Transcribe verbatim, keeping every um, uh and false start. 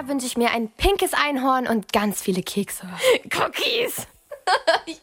Jahr wünsche ich mir ein pinkes Einhorn und ganz viele Kekse. Cookies!